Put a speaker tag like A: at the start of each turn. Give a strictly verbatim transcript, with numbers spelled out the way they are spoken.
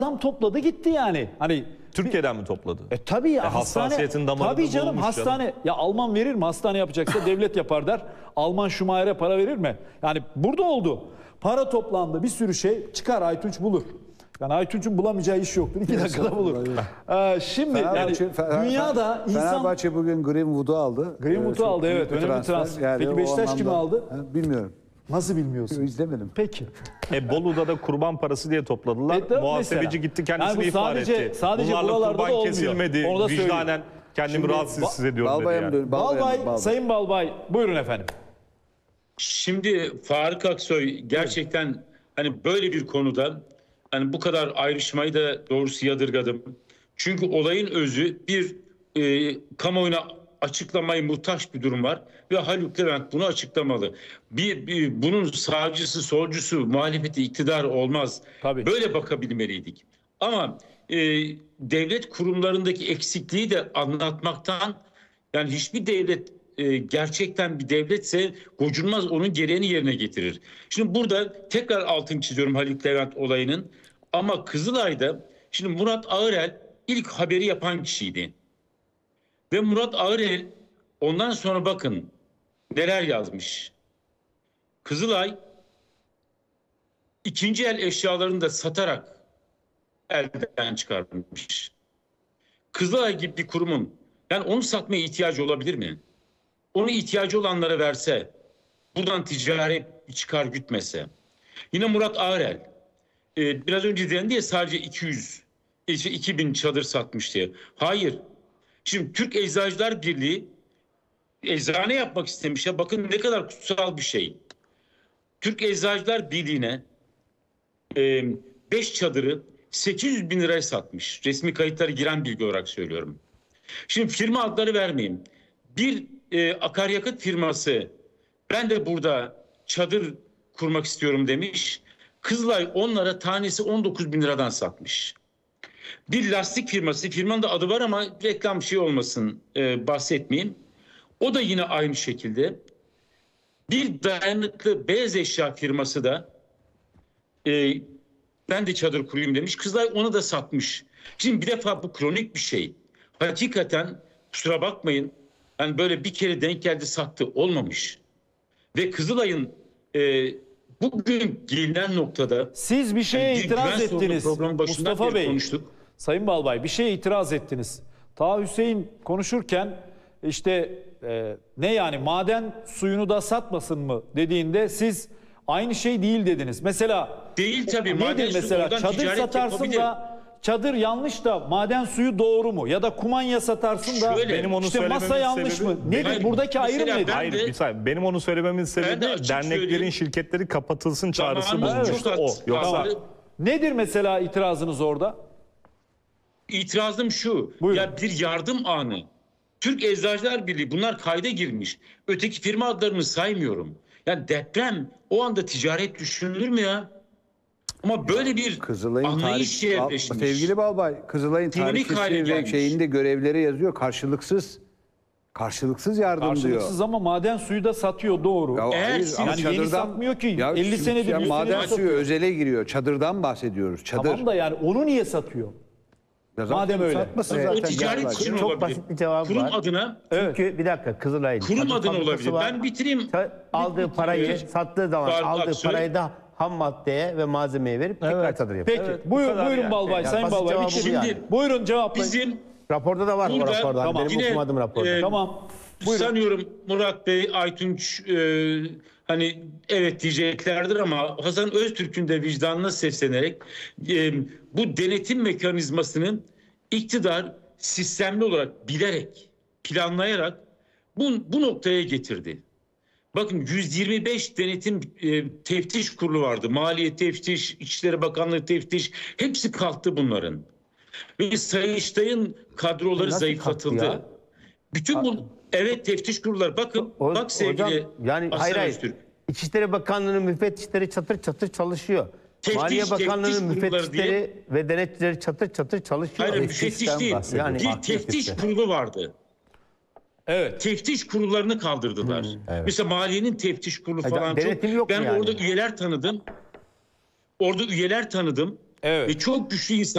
A: Adam topladı gitti yani. Hani
B: Türkiye'den mi topladı?
A: E tabii ya,
B: E,
A: hastane.
B: hassasiyetin damarında
A: Tabii canım,
B: bulunmuş
A: hastane.
B: canım.
A: Ya Alman verir mi? Hastane yapacaksa devlet yapar der. Alman Schumacher'e para verir mi? Yani burada oldu. Para toplandı, bir sürü şey çıkar, Aytunç bulur. Yani Aytunç'un bulamayacağı iş yoktur. İki dakikada bulur. Ee, şimdi
C: Fenerbahçe,
A: yani
C: Fener,
A: dünyada insan...
C: Fenerbahçe bugün Greenwood'u aldı.
A: Greenwood'u
C: Ee,
A: aldı,
C: büyük
A: evet.
C: bir
A: Önemli transfer.
C: Yani
A: Peki
C: o
A: Beşiktaş kimi
C: anlamda-
A: aldı?
C: Ha, bilmiyorum.
A: Nasıl bilmiyorsun?
C: İzlemedim.
A: Peki.
B: E, Bolu'da da kurban parası diye topladılar.
A: E, tabii
B: Muhasebeci
A: mesela.
B: gitti kendisini
A: Yani bu
B: ifade
A: sadece-
B: etti.
A: sadece
B: Bunlarla
A: buralarda da
B: kurban
A: olmuyor.
B: kesilmedi.
A: Onu da söyleyeyim.
B: Vicdanen kendimi
A: Şimdi
B: rahatsız ediyorum dedi
C: Balbay'a mı
B: yani.
C: dön- Balbay'a
A: Balbay,
C: mı? Balbay.
A: Sayın Balbay, buyurun efendim.
D: Şimdi Faruk Aksoy gerçekten hani böyle bir konuda hani bu kadar ayrışmayı da doğrusu yadırgadım. Çünkü olayın özü bir e, kamuoyuna açıklamayı muhtaç bir durum var ve Haluk Levent bunu açıklamalı. Bir, bir bunun sağcısı, solcusu, muhalefeti, iktidar olmaz.
A: Tabii.
D: Böyle bakabilmeliydik. Ama e, devlet kurumlarındaki eksikliği de anlatmaktan, yani hiçbir devlet e, gerçekten bir devletse gocunmaz, onun gereğini yerine getirir. Şimdi burada tekrar altını çiziyorum Haluk Levent olayının. Ama Kızılay'da şimdi Murat Ağırel ilk haberi yapan kişiydi. Ve Murat Ağırel ondan sonra bakın neler yazmış. Kızılay ikinci el eşyalarını da satarak elden çıkarmış. Kızılay gibi bir kurumun yani onu satmaya ihtiyacı olabilir mi? Onu ihtiyacı olanlara verse, buradan ticari çıkar gütmese. Yine Murat Ağırel, e, biraz önce dendi ya sadece iki yüz, işte iki bin çadır satmış diye. Hayır. Şimdi Türk Eczacılar Birliği eczane yapmak istemiş ya. Bakın ne kadar kutsal bir şey. Türk Eczacılar Birliği'ne e, beş çadırı sekiz yüz bin liraya satmış. Resmi kayıtlara giren bilgi olarak söylüyorum. Şimdi firma adları vermeyeyim. Bir e, akaryakıt firması ben de burada çadır kurmak istiyorum demiş. Kızılay onlara tanesi on dokuz bin liradan satmış. Bir lastik firması, firmanın da adı var ama reklam şey olmasın e, bahsetmeyeyim. O da yine aynı şekilde. Bir dayanıklı beyaz eşya firması da e, ben de çadır kurayım demiş. Kızılay onu da satmış. Şimdi bir defa bu kronik bir şey. Hakikaten kusura bakmayın. Yani böyle bir kere denk geldi sattı olmamış. Ve Kızılay'ın e, bugün gelinen noktada
A: Siz bir şeye
D: yani bir
A: itiraz
D: güven sorunu
A: ettiniz
D: programın başından
A: Mustafa
D: beri
A: Bey.
D: konuştuk.
A: Sayın Balbay bir şeye itiraz ettiniz. Ta Hüseyin konuşurken işte e, ne yani maden suyunu da satmasın mı dediğinde siz aynı şey değil dediniz. Mesela
D: Değil tabii. Maden
A: nedir
D: suyu
A: mesela
D: oradan
A: çadır
D: ticaret
A: satarsın
D: yapabilir.
A: da çadır yanlış da maden suyu doğru mu? Ya da kumanya satarsın da
D: Şöyle,
B: benim onu
A: işte masa
B: söylememin
A: yanlış
B: sebebi-
A: mı? Nedir?
D: Hayır,
A: Buradaki ayrım
D: mesela
A: nedir?
D: ben-
B: Hayır
D: de-
B: bir saniye. Benim onu söylememin sebebi
D: de açık
B: derneklerin,
D: söyleyeyim.
B: şirketleri kapatılsın çağrısı
D: Zamanımız
B: bulmuştu
D: çok
B: o.
D: az
B: Yoksa
D: kaldı.
A: Nedir mesela itirazınız orada?
D: İtirazım şu.
A: Buyurun.
D: Ya bir yardım anı. Türk Eczacılar Birliği bunlar kayda girmiş. Öteki firma adlarını saymıyorum. Yani deprem o anda ticaret düşünülür mü ya? Ama böyle bir
C: Kızılay'ın
D: anlayış
C: tarih,
D: yerleşmiş.
C: sevgili Balbay, Kızılay'ın
D: Kronik hale
C: tarihçesi ve
D: gelmiş.
C: şeyinde görevleri yazıyor. Karşılıksız karşılıksız yardım
A: Karşılıksız
C: diyor.
A: ama maden suyu da satıyor doğru.
C: Ya
D: Eğer
C: hayır,
D: siz-
C: ama
A: Yani yeni satmıyor ki. elli
C: şimdi
A: senedir,
C: ya
A: yüz
C: maden
A: senedir
C: suyu
A: satıyor.
C: özele giriyor. Çadırdan bahsediyoruz. Çadır.
A: Tamam da yani onu niye satıyor?
C: Ya zaten
A: madem öyle.
C: satmasın
E: Evet.
C: zaten.
D: O ticaret
C: galiba.
D: kurum
E: Çok
D: olabilir.
E: basit bir cevabı
D: Kurum
E: var.
D: adına
A: Evet.
E: Çünkü bir dakika Kızılay'ın
D: kurum
E: çadır
D: adına
E: fabrikası
D: olabilir.
E: var.
D: Ben bitireyim.
E: Ça- Aldığı parayı
D: Evet.
E: sattığı zaman
D: Var,
E: aldığı
D: Aksoy.
E: parayı da ham maddeye ve malzemeye verip tekrar çadır yapıyor.
A: Peki.
B: Evet, bu
A: buyurun
B: kadar
A: buyurun
B: yani.
A: Balbay,
E: Yani
A: Sayın
E: basit
A: Balbay.
E: cevabı bu
A: Şimdi
E: yani.
A: buyurun cevaplayın.
D: Bizim
E: Raporda da var o
D: Burada-
E: raporda.
A: Tamam.
E: Benim
D: Yine,
E: okumadığım raporda.
D: e,
A: Tamam. Buyurun.
D: sanıyorum Murat Bey, Aytunç e, hani evet diyeceklerdir ama Hasan Öztürk'ün de vicdanına seslenerek e, bu denetim mekanizmasının iktidar sistemli olarak bilerek, planlayarak bu, bu noktaya getirdi. Bakın yüz yirmi beş denetim e, teftiş kurulu vardı. Maliye teftiş, İçişleri Bakanlığı teftiş hepsi kalktı bunların. Ve Sayıştay'ın kadroları
E: Nasıl
D: zayıflatıldı.
E: kalktı ya?
D: Bütün bu evet teftiş kurulları bakın
E: O-
D: bak sevgili
E: hocam, yani
D: Hasan
E: hayır hayır.
D: Öztürk.
E: İçişleri Bakanlığı'nın müfettişleri çatır çatır çalışıyor.
D: Teftiş-
E: Maliye
D: teftiş
E: Bakanlığı'nın
D: kurulları
E: müfettişleri
D: diye-
E: ve denetçileri çatır çatır çalışıyor.
D: Hayır
E: Eski
D: müfettiş
E: sistem
D: değil.
E: bahsediyor. Yani
D: bir
E: farklı
D: teftiş
E: sistem.
D: kurulu vardı.
A: Evet.
D: Teftiş kurullarını kaldırdılar. Mesela maliyenin teftiş kurulu
E: Hocam,
D: falan
E: denetim
D: çok.
E: yok mu
D: Ben
E: yani?
D: orada üyeler tanıdım. Orada üyeler tanıdım.
A: Evet.
D: Ve çok güçlü insan.